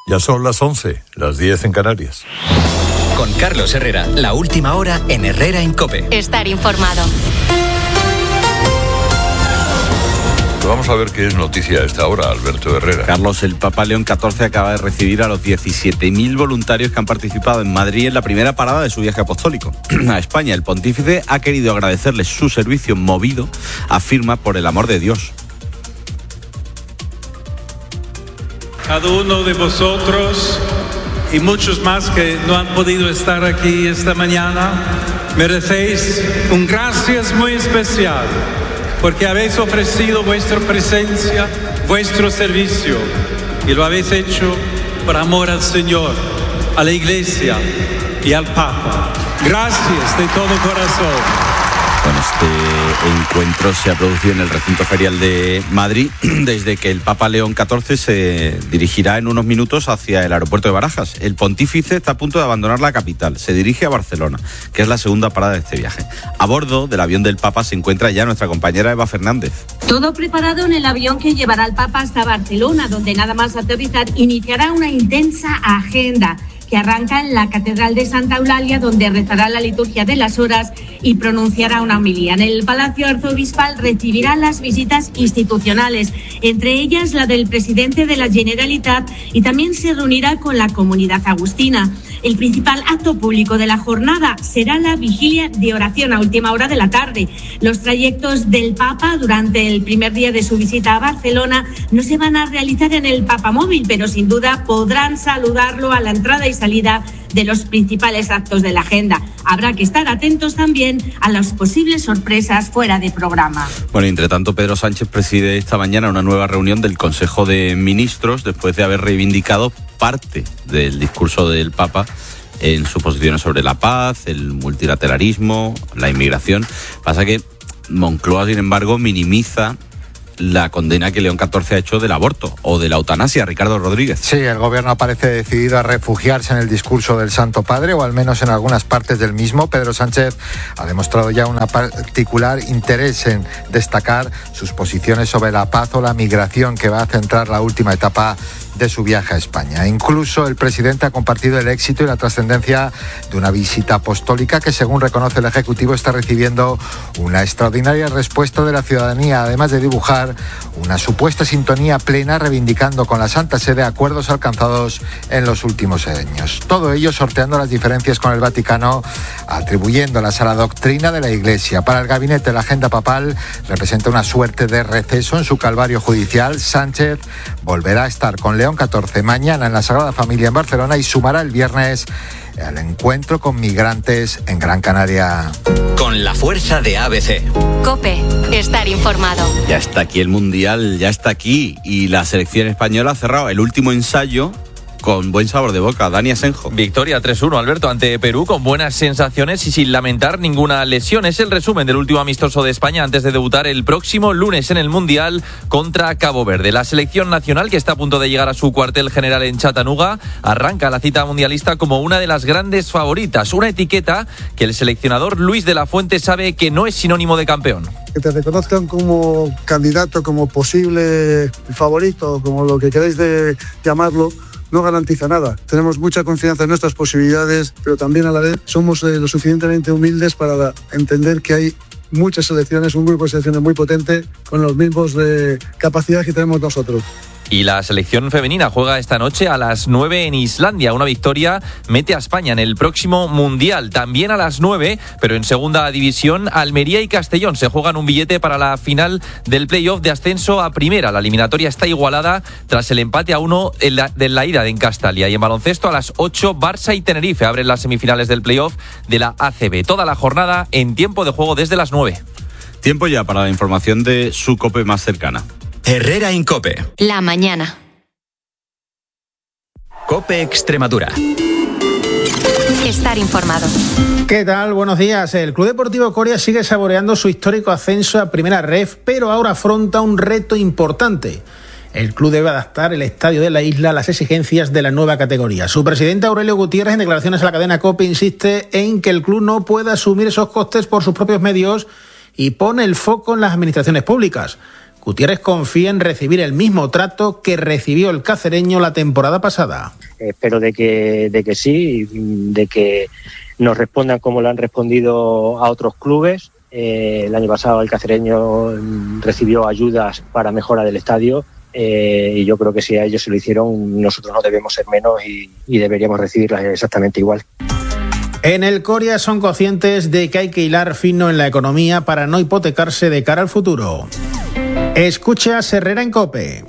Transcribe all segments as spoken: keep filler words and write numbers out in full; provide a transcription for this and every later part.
Ya son las once, las diez en Canarias. Con Carlos Herrera, la última hora en Herrera en COPE. Estar informado. Vamos a ver qué es noticia a esta hora, Alberto Herrera. Carlos, el Papa León catorce acaba de recibir a los diecisiete mil voluntarios que han participado en Madrid en la primera parada de su viaje apostólico a España. El pontífice ha querido agradecerles su servicio movido, afirma, por el amor de Dios. Cada uno de vosotros y muchos más que no han podido estar aquí esta mañana, merecéis un gracias muy especial, porque habéis ofrecido vuestra presencia, vuestro servicio, y lo habéis hecho por amor al Señor, a la Iglesia y al Papa. Gracias de todo corazón. Bueno, este encuentro se ha producido en el recinto ferial de Madrid, desde que el Papa León catorce se dirigirá en unos minutos hacia el aeropuerto de Barajas. El pontífice está a punto de abandonar la capital, se dirige a Barcelona, que es la segunda parada de este viaje. A bordo del avión del Papa se encuentra ya nuestra compañera Eva Fernández. Todo preparado en el avión que llevará al Papa hasta Barcelona, donde nada más aterrizar iniciará una intensa agenda que arranca en la Catedral de Santa Eulalia, donde rezará la liturgia de las horas y pronunciará una homilía. En el Palacio Arzobispal recibirá las visitas institucionales, entre ellas la del presidente de la Generalitat, y también se reunirá con la comunidad agustina. El principal acto público de la jornada será la vigilia de oración a última hora de la tarde. Los trayectos del Papa durante el primer día de su visita a Barcelona no se van a realizar en el Papamóvil, pero sin duda podrán saludarlo a la entrada y salida de los principales actos de la agenda. Habrá que estar atentos también a las posibles sorpresas fuera de programa. Bueno, entre tanto, Pedro Sánchez preside esta mañana una nueva reunión del Consejo de Ministros después de haber reivindicado parte del discurso del Papa en sus posiciones sobre la paz, el multilateralismo, la inmigración. Pasa que Moncloa, sin embargo, minimiza la condena que León catorce ha hecho del aborto o de la eutanasia. Ricardo Rodríguez. Sí, el gobierno parece decidido a refugiarse en el discurso del Santo Padre, o al menos en algunas partes del mismo. Pedro Sánchez ha demostrado ya un particular interés en destacar sus posiciones sobre la paz o la migración, que va a centrar la última etapa de su viaje a España. Incluso el presidente ha compartido el éxito y la trascendencia de una visita apostólica que, según reconoce el Ejecutivo, está recibiendo una extraordinaria respuesta de la ciudadanía, además de dibujar una supuesta sintonía plena, reivindicando con la Santa Sede acuerdos alcanzados en los últimos años. Todo ello sorteando las diferencias con el Vaticano, atribuyéndolas a la doctrina de la Iglesia. Para el gabinete, la agenda papal representa una suerte de receso en su calvario judicial. Sánchez volverá a estar con León catorce mañana en la Sagrada Familia en Barcelona y sumará el viernes al encuentro con migrantes en Gran Canaria. Con la fuerza de A B C. COPE, estar informado. Ya está aquí el Mundial, ya está aquí, y la selección española ha cerrado el último ensayo con buen sabor de boca. Dani Asenjo. Victoria tres uno, Alberto, ante Perú, con buenas sensaciones y sin lamentar ninguna lesión. Es el resumen del último amistoso de España antes de debutar el próximo lunes en el Mundial contra Cabo Verde. La selección nacional, que está a punto de llegar a su cuartel general en Chattanooga, arranca la cita mundialista como una de las grandes favoritas. Una etiqueta que el seleccionador Luis de la Fuente sabe que no es sinónimo de campeón. Que te reconozcan como candidato, como posible favorito, como lo que queráis de llamarlo, no garantiza nada. Tenemos mucha confianza en nuestras posibilidades, pero también a la vez somos eh, lo suficientemente humildes para entender que hay muchas selecciones, un grupo de selecciones muy potente con los mismos de capacidad que tenemos nosotros. Y la selección femenina juega esta noche a las nueve en Islandia. Una victoria mete a España en el próximo Mundial. También a las nueve, pero en segunda división, Almería y Castellón se juegan un billete para la final del playoff de ascenso a primera. La eliminatoria está igualada tras el empate a uno en la, de la ida en Castalia. Y en baloncesto a las ocho, Barça y Tenerife abren las semifinales del playoff de la A C B. Toda la jornada en tiempo de juego desde las nueve. Tiempo ya para la información de su COPE más cercana. Herrera en COPE. La mañana. COPE Extremadura. Estar informado. ¿Qué tal? Buenos días. El Club Deportivo Coria sigue saboreando su histórico ascenso a Primera Ref, pero ahora afronta un reto importante. El club debe adaptar el estadio de la isla a las exigencias de la nueva categoría. Su presidente Aurelio Gutiérrez, en declaraciones a la cadena COPE, insiste en que el club no puede asumir esos costes por sus propios medios y pone el foco en las administraciones públicas. Gutiérrez confía en recibir el mismo trato que recibió el cacereño la temporada pasada. Espero de que, de que sí, de que nos respondan como lo han respondido a otros clubes. Eh, el año pasado el cacereño recibió ayudas para mejora del estadio eh, y yo creo que si a ellos se lo hicieron, nosotros no debemos ser menos y, y deberíamos recibirlas exactamente igual. En el Coria son conscientes de que hay que hilar fino en la economía para no hipotecarse de cara al futuro. Escucha a Herrera en COPE.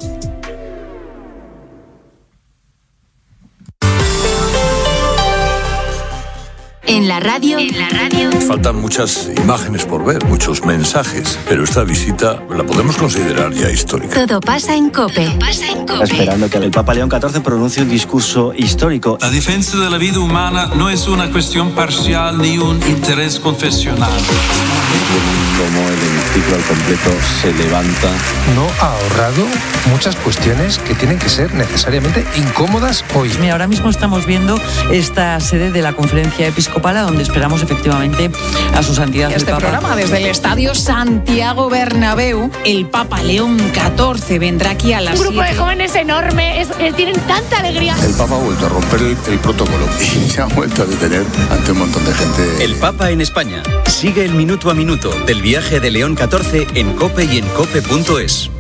En la radio, en la radio. Faltan muchas imágenes por ver, muchos mensajes, pero esta visita la podemos considerar ya histórica. Todo pasa en COPE. Todo pasa en COPE. Esperando que el Papa León catorce pronuncie un discurso histórico. La defensa de la vida humana no es una cuestión parcial ni un interés confesional. Como el hemiciclo al completo se levanta. No ha ahorrado muchas cuestiones que tienen que ser necesariamente incómodas hoy. Mira, ahora mismo estamos viendo esta sede de la Conferencia Episcopal, donde esperamos efectivamente a su santidad este el Papa. Programa desde el Estadio Santiago Bernabéu. El Papa León catorce vendrá aquí a las Un grupo siete. de jóvenes enorme, es, es, tienen tanta alegría. El Papa ha vuelto a romper el, el protocolo y se ha vuelto a detener ante un montón de gente. El Papa en España. Sigue el minuto a minuto del viaje de León catorce en COPE y en cope punto es.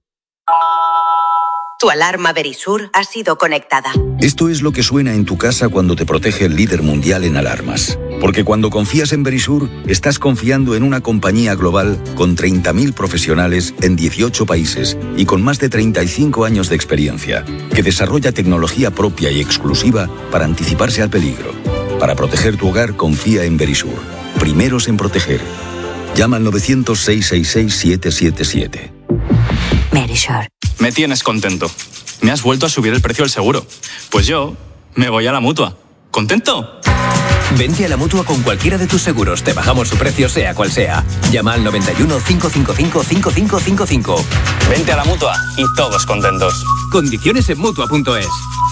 Tu alarma Verisur ha sido conectada. Esto es lo que suena en tu casa cuando te protege el líder mundial en alarmas. Porque cuando confías en Verisur, estás confiando en una compañía global con treinta mil profesionales en dieciocho países y con más de treinta y cinco años de experiencia, que desarrolla tecnología propia y exclusiva para anticiparse al peligro. Para proteger tu hogar, confía en Verisur. Primeros en proteger. Llama al novecientos, seiscientos sesenta y seis, setecientos setenta y siete. Verisur. Me tienes contento. Me has vuelto a subir el precio del seguro. Pues yo me voy a la Mutua. ¿Contento? Vente a la Mutua con cualquiera de tus seguros. Te bajamos su precio sea cual sea. Llama al noventa y uno, cinco cinco cinco, cinco cinco cinco cinco. Vente a la Mutua y todos contentos. Condiciones en Mutua punto es.